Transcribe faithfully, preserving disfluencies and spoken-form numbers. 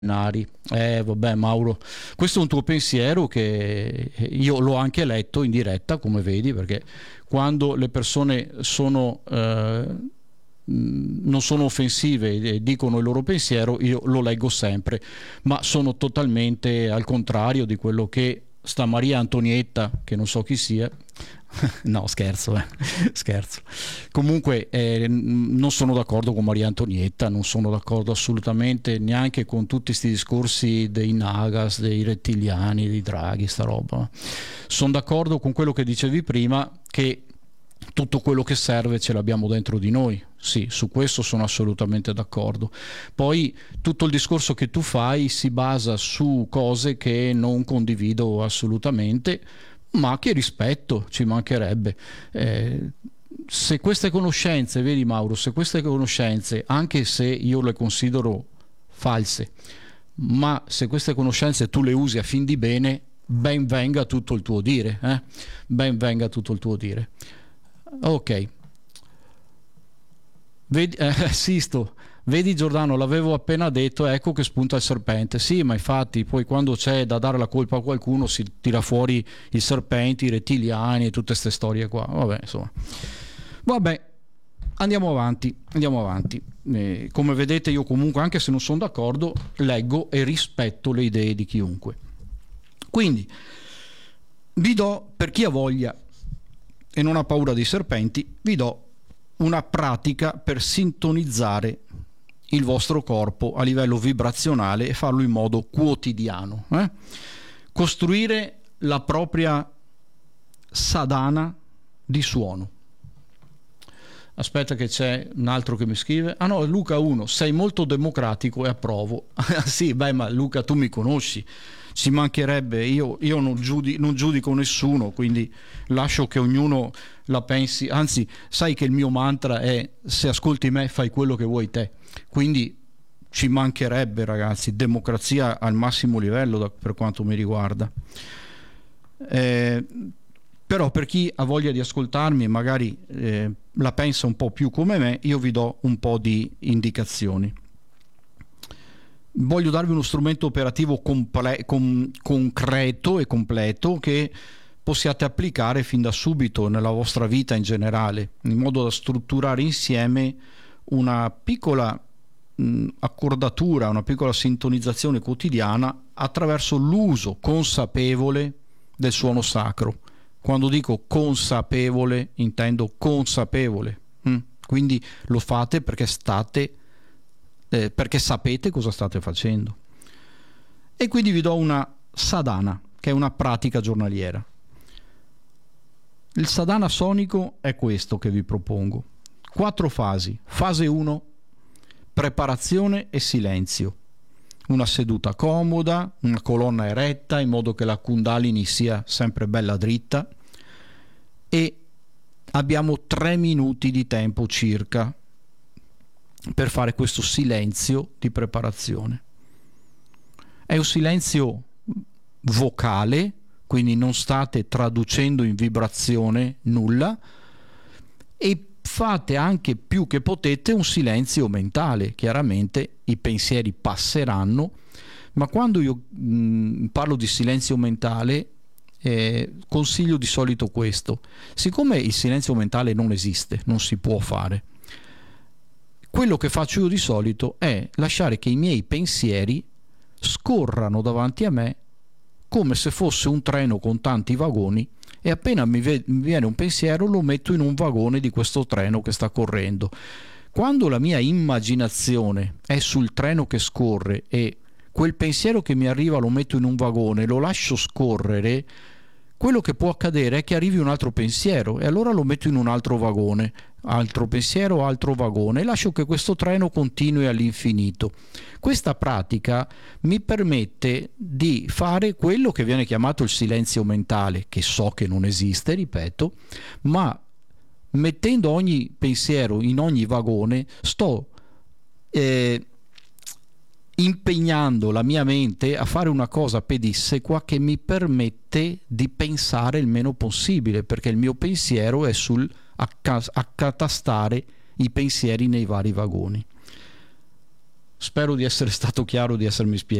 Eh, vabbè, Mauro, questo è un tuo pensiero che io l'ho anche letto in diretta, come vedi, perché quando le persone sono, eh, non sono offensive e dicono il loro pensiero, io lo leggo sempre, ma sono totalmente al contrario di quello che sta Maria Antonietta, che non so chi sia. No, scherzo, eh. Scherzo. Comunque eh, non sono d'accordo con Maria Antonietta, non sono d'accordo assolutamente neanche con tutti questi discorsi dei Nagas, dei rettiliani, dei Draghi, sta roba. Sono d'accordo con quello che dicevi prima, che tutto quello che serve ce l'abbiamo dentro di noi. Sì, su questo sono assolutamente d'accordo. Poi tutto il discorso che tu fai si basa su cose che non condivido assolutamente, ma che rispetto, ci mancherebbe. Eh, se queste conoscenze, vedi Mauro, se queste conoscenze, anche se io le considero false, ma se queste conoscenze tu le usi a fin di bene, ben venga tutto il tuo dire, eh? Ben venga tutto il tuo dire. Ok. Vedi, eh, Sisto, vedi Giordano, l'avevo appena detto, ecco che spunta il serpente. Sì, ma infatti poi quando c'è da dare la colpa a qualcuno si tira fuori i serpenti, i rettiliani e tutte queste storie qua. Vabbè, insomma. Vabbè, andiamo avanti, andiamo avanti. Eh, come vedete io comunque, anche se non sono d'accordo, leggo e rispetto le idee di chiunque. Quindi, vi do, per chi ha voglia e non ha paura dei serpenti, vi do una pratica per sintonizzare il vostro corpo a livello vibrazionale e farlo in modo quotidiano. Eh? Costruire la propria sadhana di suono. Aspetta che c'è un altro che mi scrive. Ah no, Luca uno, sei molto democratico e approvo. Sì, beh, ma Luca, tu mi conosci. Ci mancherebbe, io, io non, giudico, non giudico nessuno, quindi lascio che ognuno la pensi. Anzi, sai che il mio mantra è: se ascolti me fai quello che vuoi te. Quindi ci mancherebbe, ragazzi, democrazia al massimo livello da, per quanto mi riguarda. Eh, però per chi ha voglia di ascoltarmi e magari eh, la pensa un po' più come me, io vi do un po' di indicazioni. Voglio darvi uno strumento operativo comple- com- concreto e completo che possiate applicare fin da subito nella vostra vita in generale, in modo da strutturare insieme una piccola mh, accordatura, una piccola sintonizzazione quotidiana attraverso l'uso consapevole del suono sacro. Quando dico consapevole, intendo consapevole. Mh? Quindi lo fate perché state Eh, perché sapete cosa state facendo. E quindi vi do una sadhana, che è una pratica giornaliera. Il sadhana sonico è questo che vi propongo. Quattro fasi. Fase uno, preparazione e silenzio. Una seduta comoda, una colonna eretta in modo che la kundalini sia sempre bella dritta, e abbiamo tre minuti di tempo circa per fare questo silenzio di preparazione. È un silenzio vocale, quindi non state traducendo in vibrazione nulla, e fate anche più che potete un silenzio mentale. Chiaramente i pensieri passeranno, ma quando io mh, parlo di silenzio mentale eh, consiglio di solito questo: siccome il silenzio mentale non esiste, non si può fare, quello che faccio io di solito è lasciare che i miei pensieri scorrano davanti a me come se fosse un treno con tanti vagoni, e appena mi, ve- mi viene un pensiero lo metto in un vagone di questo treno che sta correndo. Quando la mia immaginazione è sul treno che scorre e quel pensiero che mi arriva lo metto in un vagone, lo lascio scorrere, quello che può accadere è che arrivi un altro pensiero e allora lo metto in un altro vagone, altro pensiero, altro vagone, e lascio che questo treno continui all'infinito. Questa pratica mi permette di fare quello che viene chiamato il silenzio mentale, che so che non esiste, ripeto, ma mettendo ogni pensiero in ogni vagone sto eh, impegnando la mia mente a fare una cosa pedissequa che mi permette di pensare il meno possibile, perché il mio pensiero è sul accatastare i pensieri nei vari vagoni. Spero di essere stato chiaro, di essermi spiegato.